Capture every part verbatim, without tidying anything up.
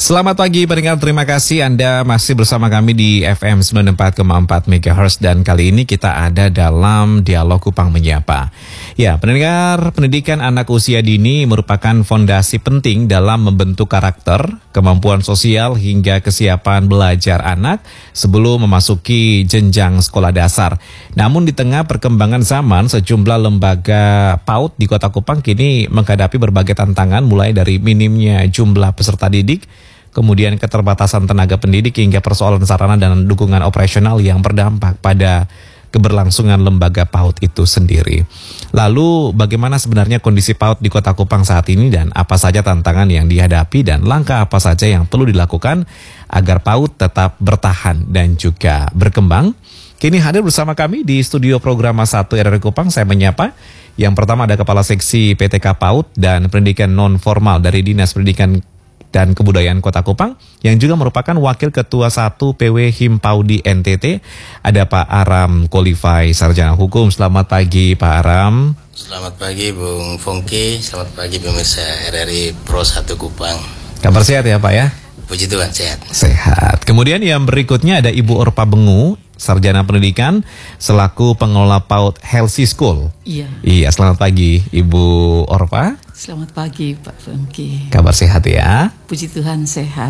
Selamat pagi pendengar, terima kasih Anda masih bersama kami di F M sembilan puluh empat koma empat megahertz dan kali ini kita ada dalam Dialog Kupang Menyapa. Ya, pendengar, pendidikan anak usia dini merupakan fondasi penting dalam membentuk karakter, kemampuan sosial hingga kesiapan belajar anak sebelum memasuki jenjang sekolah dasar. Namun di tengah perkembangan zaman, sejumlah lembaga PAUD di Kota Kupang kini menghadapi berbagai tantangan mulai dari minimnya jumlah peserta didik, kemudian keterbatasan tenaga pendidik hingga persoalan sarana dan dukungan operasional yang berdampak pada keberlangsungan lembaga PAUD itu sendiri. Lalu bagaimana sebenarnya kondisi PAUD di Kota Kupang saat ini dan apa saja tantangan yang dihadapi dan langkah apa saja yang perlu dilakukan agar PAUD tetap bertahan dan juga berkembang? Kini hadir bersama kami di studio program satu R R I Kupang, saya menyapa. Yang pertama ada Kepala Seksi P T K PAUD dan Pendidikan Non-Formal dari Dinas Pendidikan dan Kebudayaan Kota Kupang, yang juga merupakan Wakil Ketua satu P W Himpaudi N T T, ada Pak Aram Qualify, Sarjana Hukum. Selamat pagi Pak Aram. Selamat pagi Bung Fongki, selamat pagi pemirsa R R I Pro satu Kupang. Kabar sehat ya Pak ya? Puji Tuhan, sehat. Sehat. Kemudian yang berikutnya ada Ibu Orpa Bengu, Sarjana Pendidikan, selaku pengelola PAUD Healthy School. Iya. Iya, selamat pagi Ibu Orpa. Selamat pagi Pak Fongki. Kabar sehat ya? Puji Tuhan sehat.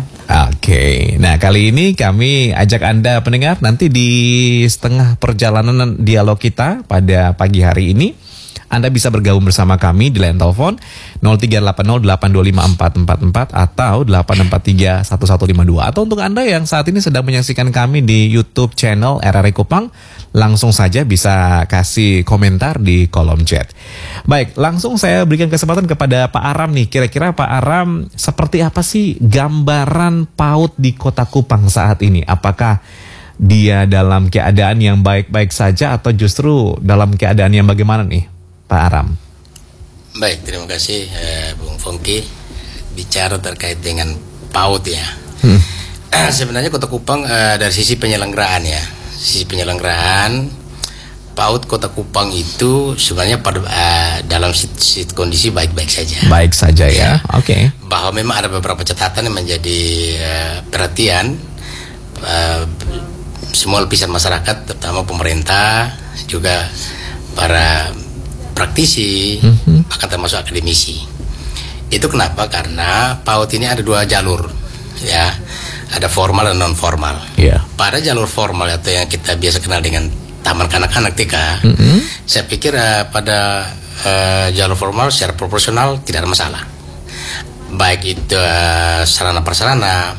Oke, nah kali ini kami ajak Anda pendengar nanti di setengah perjalanan dialog kita pada pagi hari ini, Anda bisa bergabung bersama kami di line telepon nol tiga delapan nol delapan dua lima empat empat empat atau delapan empat tiga satu satu lima dua. Atau untuk Anda yang saat ini sedang menyaksikan kami di YouTube channel R R I Kupang, langsung saja bisa kasih komentar di kolom chat. Baik, langsung saya berikan kesempatan kepada Pak Aram nih. Kira-kira Pak Aram, seperti apa sih gambaran PAUD di Kota Kupang saat ini? Apakah dia dalam keadaan yang baik-baik saja atau justru dalam keadaan yang bagaimana nih Pak Aram? Baik, terima kasih eh, Bung Fongki. Bicara terkait dengan PAUD ya. Hmm. Sebenarnya Kota Kupang eh, dari sisi penyelenggaraan ya, sisi penyelenggaraan PAUD Kota Kupang itu sebenarnya pada uh, dalam sit, sit kondisi baik-baik saja. Baik saja ya. Oke. Okay. Bahwa memang ada beberapa catatan yang menjadi uh, perhatian uh, semua lapisan masyarakat, terutama pemerintah, juga para praktisi, mm-hmm. bahkan termasuk akademisi. Itu kenapa? Karena PAUD ini ada dua jalur, ya, ada formal dan non formal. Yeah. Pada jalur formal atau yang kita biasa kenal dengan taman kanak-kanak T K, mm-hmm. saya pikir uh, pada uh, jalur formal secara proporsional tidak ada masalah. Baik itu uh, sarana prasarana,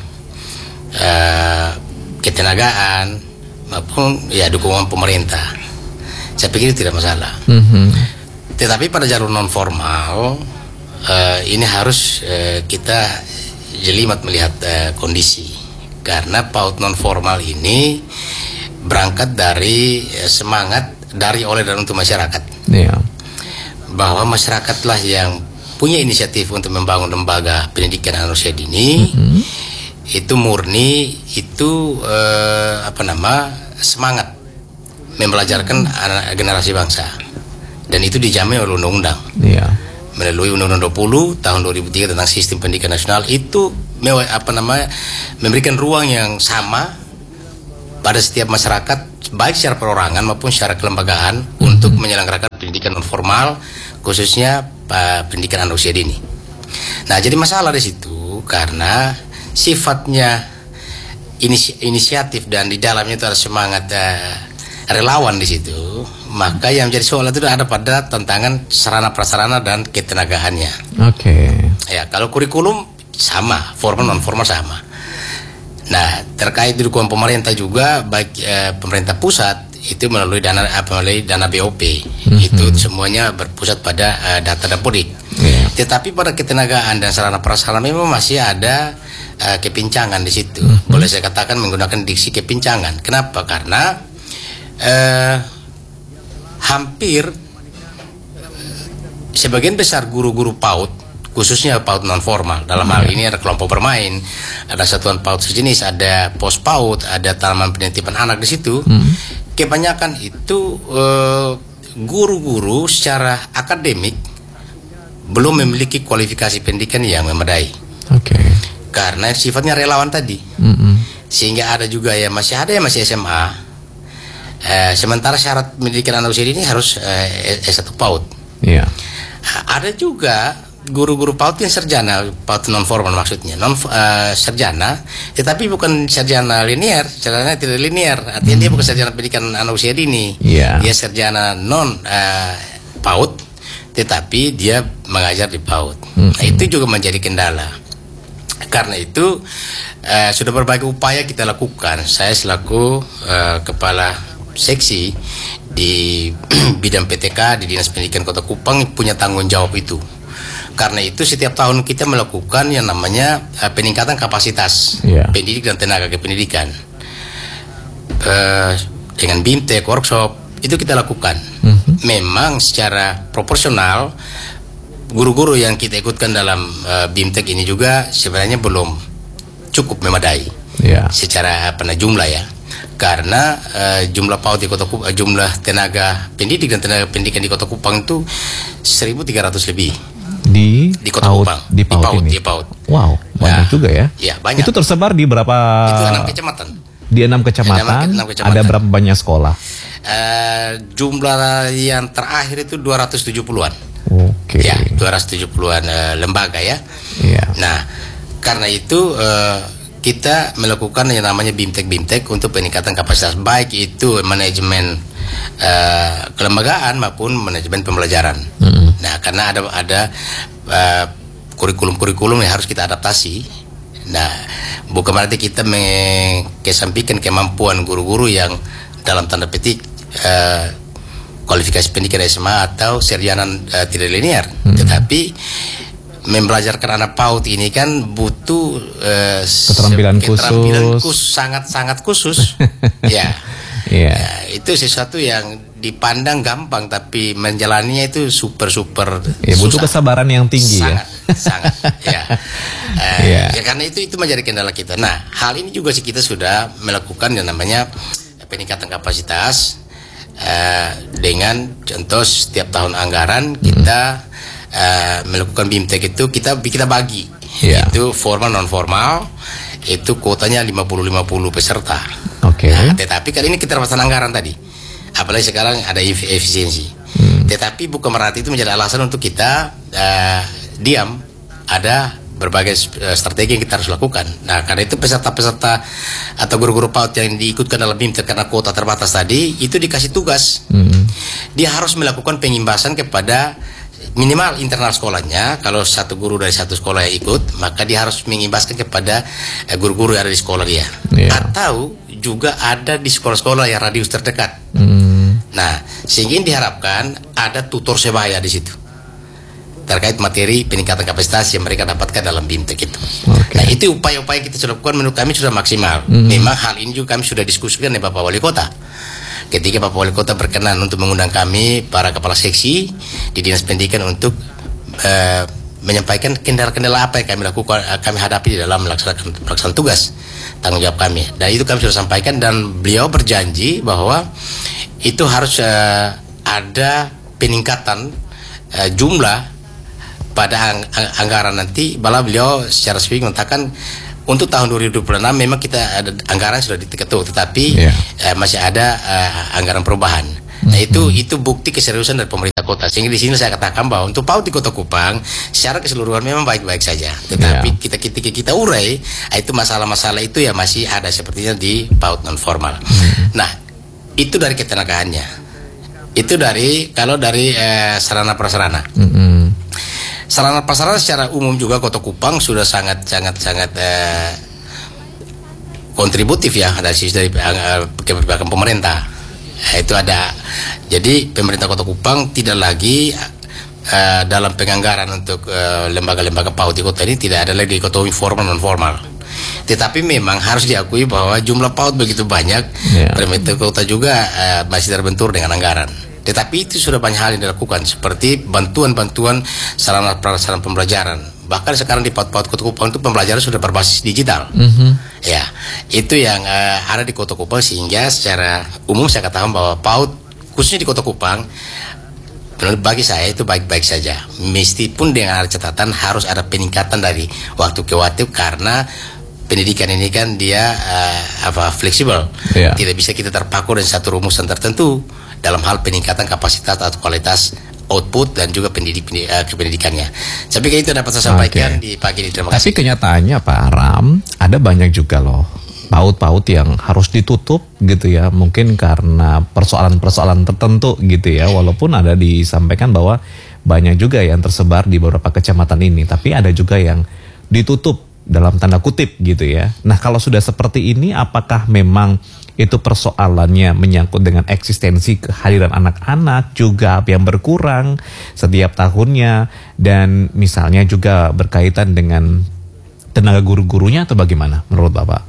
uh, ketenagaan maupun ya dukungan pemerintah, saya pikir tidak masalah. Mm-hmm. Tetapi pada jalur non formal uh, ini harus uh, kita jelimat melihat uh, kondisi, karena PAUD non formal ini berangkat dari uh, semangat dari oleh dan untuk masyarakat, yeah. bahwa masyarakatlah yang punya inisiatif untuk membangun lembaga pendidikan anak usia dini. Mm-hmm. Itu murni itu uh, apa nama semangat membelajarkan anak generasi bangsa. Dan itu dijamin oleh undang-undang, yeah. melalui Undang-Undang dua puluh tahun dua ribu tiga tentang Sistem Pendidikan Nasional. Itu apa namanya memberikan ruang yang sama pada setiap masyarakat, baik secara perorangan maupun secara kelembagaan, mm-hmm. untuk menyelenggarakan pendidikan non formal, khususnya uh, pendidikan anak usia dini. Nah, jadi masalah di situ karena sifatnya inisi- inisiatif dan di dalamnya itu ada semangat uh, relawan di situ. Maka yang menjadi soal itu ada pada tantangan sarana prasarana dan ketenagaannya. Oke. Okay. Ya, kalau kurikulum sama, formal non formal sama. Nah, terkait dukungan pemerintah juga, baik eh, pemerintah pusat itu melalui dana apa melalui dana B O P, mm-hmm. itu semuanya berpusat pada eh, data Dapodik. Yeah. Tetapi pada ketenagaan dan sarana prasarana memang masih ada eh, kepincangan di situ. Mm-hmm. Boleh saya katakan menggunakan diksi kepincangan. Kenapa? Karena eh, hampir sebagian besar guru-guru PAUD, khususnya PAUD non formal, dalam hal ini ada kelompok bermain, ada satuan PAUD sejenis, ada pos PAUD, ada taman penitipan anak di situ. Hmm. Kebanyakan itu eh, guru-guru secara akademik belum memiliki kualifikasi pendidikan yang memadai. Oke. Okay. karena sifatnya relawan tadi. Mm-mm. Sehingga ada juga ya masih ada yang masih S M A. Eh, sementara syarat pendidikan anak usia ini harus eh, S satu PAUD. Iya. Ada juga guru-guru PAUD yang sarjana, PAUD non formal maksudnya, non uh, sarjana, tetapi bukan sarjana linear, sarjana tidak linear. Artinya hmm. dia bukan sarjana pendidikan anak usia dini. Yeah. Dia sarjana non uh, PAUD, tetapi dia mengajar di PAUD. Hmm. Nah, itu juga menjadi kendala. Karena itu uh, sudah berbagai upaya kita lakukan. Saya selaku uh, kepala seksi di bidang P T K di Dinas Pendidikan Kota Kupang punya tanggung jawab itu. Karena itu setiap tahun kita melakukan yang namanya uh, peningkatan kapasitas yeah. pendidik dan tenaga kependidikan uh, dengan BIMTEK, workshop itu kita lakukan. Mm-hmm. Memang secara proporsional guru-guru yang kita ikutkan dalam uh, BIMTEK ini juga sebenarnya belum cukup memadai yeah. secara apa nah, jumlah ya. Karena uh, jumlah PAUD di Kota Kupang, uh, jumlah tenaga pendidik dan tenaga pendidikan di Kota Kupang itu seribu tiga ratus lebih. Di, di Kota PAUD, Kupang, di PAUD, di PAUD ini. Di PAUD. Wow, banyak nah, juga ya. Iya, banyak. Itu tersebar di berapa? Itu enam kecamatan. Di enam kecamatan. enam kecamatan. Ada berapa banyak sekolah? Uh, jumlah yang terakhir itu dua ratus tujuh puluhan. Oke. Okay. Ya, dua ratus tujuh puluhan uh, lembaga ya. Iya. Nah, karena itu uh, kita melakukan yang namanya BIMTEK-BIMTEK untuk peningkatan kapasitas baik itu manajemen uh, kelembagaan maupun manajemen pembelajaran. Mm-hmm. Nah, karena ada ada uh, kurikulum-kurikulum yang harus kita adaptasi. Nah, bukan berarti kita mengesampingkan kemampuan guru-guru yang dalam tanda petik uh, kualifikasi pendidikan S M A atau sarjana uh, tidak linear, mm-hmm. tetapi membelajarkan anak PAUD ini kan butuh uh, keterampilan, keterampilan khusus, khusus sangat-sangat khusus. Ya. Yeah. Ya, itu sesuatu yang dipandang gampang tapi menjalaninya itu super super ya, butuh kesabaran yang tinggi sangat, ya. Sangat, ya. Uh, yeah. Ya karena itu itu menjadi kendala kita. Nah, hal ini juga sih kita sudah melakukan yang namanya peningkatan kapasitas uh, dengan contoh setiap tahun anggaran kita hmm. uh, melakukan BIMTEK itu kita kita bagi. Yeah. Itu formal non formal itu kuotanya lima puluh lima puluh peserta. Oke. Okay. Nah, tetapi kali ini keterbatasan anggaran tadi. Apalagi sekarang ada efisiensi. Hmm. Tetapi bukan berarti itu menjadi alasan untuk kita uh, diam. Ada berbagai uh, strategi yang kita harus lakukan. Nah, karena itu peserta-peserta atau guru-guru PAUD yang diikutkan dalam BIMTEK karena kuota terbatas tadi itu dikasih tugas. Hmm. Dia harus melakukan pengimbasan kepada minimal internal sekolahnya. Kalau satu guru dari satu sekolah yang ikut, maka dia harus mengimbaskan kepada uh, guru-guru yang ada di sekolah dia. Yeah. Atau juga ada di sekolah-sekolah yang radius terdekat. Hmm. Nah, sehingga diharapkan ada tutor sebaya di situ terkait materi peningkatan kapasitas yang mereka dapatkan dalam BIMTEK itu. Okay. Nah, itu upaya-upaya yang kita sudah lakukan menurut kami sudah maksimal. Hmm. Memang hal ini juga kami sudah diskusikan dengan Bapak Wali Kota. Ketika Bapak Wali Kota berkenan untuk mengundang kami para kepala seksi di Dinas Pendidikan untuk uh, menyampaikan kendala-kendala apa yang kami lakukan, kami hadapi di dalam melaksanakan pelaksanaan tugas tanggung jawab kami. Dan itu kami sudah sampaikan dan beliau berjanji bahwa itu harus uh, ada peningkatan uh, jumlah pada ang anggaran nanti. Malah beliau secara spesifik mengatakan untuk tahun dua ribu dua puluh enam memang kita ada anggaran sudah diketuk, tetapi yeah. uh, masih ada uh, anggaran perubahan. Nah, mm-hmm. itu itu bukti keseriusan dari pemerintah kota. Sehingga di sini saya katakan bahwa untuk PAUD di Kota Kupang secara keseluruhan memang baik-baik saja. Tetapi yeah. kita kita kita urai itu masalah-masalah itu ya masih ada sepertinya di PAUD non formal. Mm-hmm. Nah, itu dari ketenagaannya. Itu dari kalau dari eh, sarana prasarana. Mm-hmm. Sarana prasarana secara umum juga Kota Kupang sudah sangat sangat sangat eh, kontributif ya dari sisi dari eh, kebijakan pemerintah. Nah, itu ada. Jadi pemerintah Kota Kupang tidak lagi uh, dalam penganggaran untuk uh, lembaga-lembaga PAUD di kota ini tidak ada lagi dikotomi formal non formal. Tetapi memang harus diakui bahwa jumlah PAUD begitu banyak, yeah. pemerintah kota juga uh, masih terbentur dengan anggaran. Tetapi itu sudah banyak hal yang dilakukan seperti bantuan-bantuan sarana prasarana pembelajaran. Bahkan sekarang di PAUD-PAUD Kota Kupang itu pembelajaran sudah berbasis digital. Mm-hmm. Ya, itu yang uh, ada di Kota Kupang sehingga secara umum saya katakan bahwa PAUD khususnya di Kota Kupang Menurut bagi saya itu baik-baik saja. Meskipun dengan ada catatan harus ada peningkatan dari waktu ke waktu karena pendidikan ini kan dia uh, apa fleksibel. Yeah. Tidak bisa kita terpaku dengan satu rumusan tertentu dalam hal peningkatan kapasitas atau kualitas output dan juga pendidik, pendidik uh, kependidikannya. Tapi kayak itu dapat saya sampaikan okay. di pagi ini. Terima kasih. Tapi kenyataannya Pak Aram, ada banyak juga loh PAUD-PAUD yang harus ditutup gitu ya, mungkin karena persoalan-persoalan tertentu gitu ya, walaupun ada disampaikan bahwa banyak juga yang tersebar di beberapa kecamatan ini, tapi ada juga yang ditutup dalam tanda kutip gitu ya. Nah kalau sudah seperti ini, apakah memang itu persoalannya menyangkut dengan eksistensi kehadiran anak-anak juga yang berkurang setiap tahunnya, dan misalnya juga berkaitan dengan tenaga guru-gurunya atau bagaimana menurut Bapak?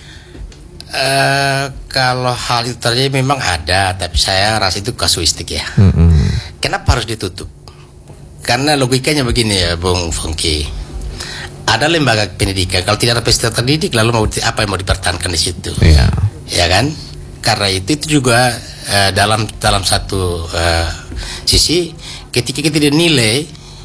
Uh, kalau hal itu terjadi memang ada, tapi saya rasa itu kasuistik ya. Mm-hmm. Kenapa harus ditutup? Karena logikanya begini ya, Bung Fengki. Ada lembaga pendidikan, kalau tidak ada peserta terdidik, lalu mau apa yang mau dipertahankan di situ? Yeah. Ya kan? Karena itu itu juga uh, dalam dalam satu uh, sisi, ketika kita dinilai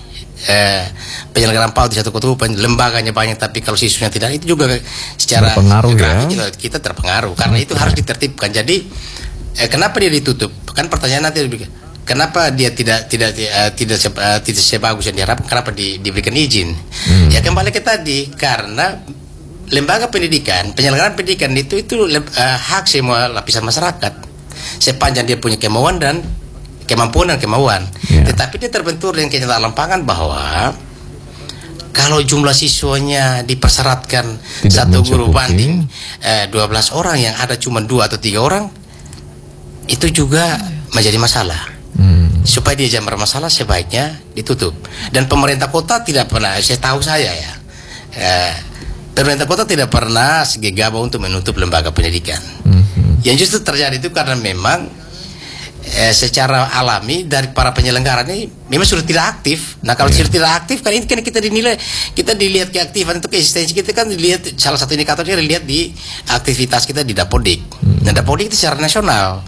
uh, penyelenggaraan PAUD di satu kota, lembaganya banyak, tapi kalau siswanya tidak, itu juga secara berpengaruh ya. Kita, kita terpengaruh. Karena okay. itu harus ditertibkan. Jadi eh, kenapa dia ditutup? Kan pertanyaan nanti kenapa dia tidak tidak uh, tidak uh, tidak sebagus yang diharapkan? Kenapa di, diberikan izin? Hmm. Ya kembali ke tadi, karena lembaga pendidikan, penyelenggaraan pendidikan itu itu uh, hak semua lapisan masyarakat. Sepanjang dia punya kemauan dan kemampuan dan kemauan. Yeah. Tetapi dia terbentur dengan kenyataan lapangan bahwa kalau jumlah siswanya dipersyaratkan tidak satu guru banding eh, dua belas orang, yang ada cuma dua atau tiga orang, itu juga menjadi masalah. Hmm. Supaya dia jangan bermasalah, sebaiknya ditutup. Dan pemerintah kota tidak pernah, saya tahu saya ya, eh, pemerintah kota tidak pernah segegabah untuk menutup lembaga pendidikan. Hmm. Yang justru terjadi itu karena memang Eh, secara alami dari para penyelenggara ini memang sudah tidak aktif. Nah kalau yeah. sudah tidak aktif, kan ini kan kita dinilai, kita dilihat keaktifan itu, eksistensi kita kan dilihat, salah satu indikatornya dilihat di aktivitas kita di Dapodik. Hmm. Nah Dapodik itu secara nasional.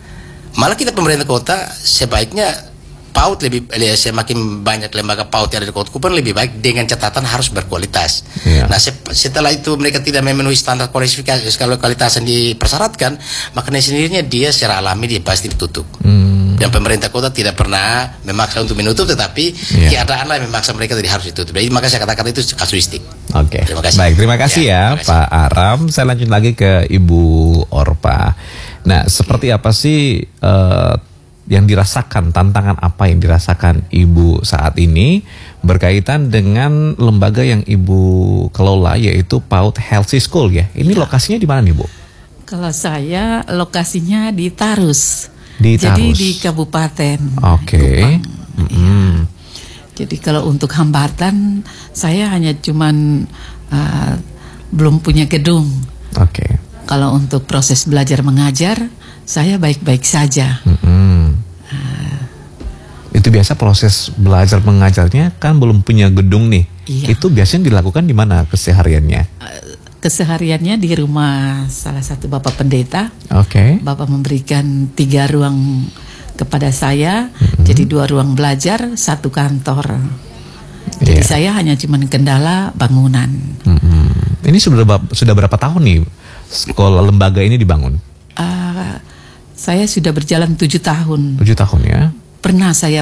Malah kita pemerintah kota sebaiknya PAUD lebih, semakin banyak lembaga PAUD yang ada di Kota Kupang lebih baik, dengan catatan harus berkualitas. Yeah. Nah setelah itu mereka tidak memenuhi standar kualifikasi, kalau kualitas yang dipersyaratkan, makanya sendirinya dia secara alami dia pasti ditutup. Mm. Dan pemerintah kota tidak pernah memaksa untuk menutup, tetapi yeah. keadaanlah yang memaksa mereka tadi harus ditutup. Jadi maka saya katakan itu kasuistik. Oke. Okay. Terima kasih. Baik, terima kasih ya, ya Pak Aram. Saya lanjut lagi ke Ibu Orpa. Nah seperti apa sih uh, yang dirasakan, tantangan apa yang dirasakan Ibu saat ini berkaitan dengan lembaga yang Ibu kelola, yaitu PAUD Healthy School ya. Ini ya. Lokasinya di mana nih Bu? Kalau saya lokasinya di Tarus. Di Tarus. Jadi di Kabupaten. Oke. Okay. Mm -hmm. Ya. Jadi kalau untuk hambatan, saya hanya cuman uh, belum punya gedung. Oke. Okay. Kalau untuk proses belajar mengajar, saya baik-baik saja. Mm-hmm. uh, itu biasa proses belajar mengajarnya kan belum punya gedung nih. Iya. Itu biasanya dilakukan di mana kesehariannya? Uh, kesehariannya di rumah salah satu Bapak Pendeta. Oke. Okay. Bapak memberikan tiga ruang kepada saya. Mm-hmm. Jadi dua ruang belajar, satu kantor. Jadi yeah. saya hanya cuma kendala bangunan. Mm-hmm. Ini sudah sudah berapa tahun nih sekolah lembaga ini dibangun? Uh, saya sudah berjalan tujuh tahun. Tujuh tahun ya. Pernah saya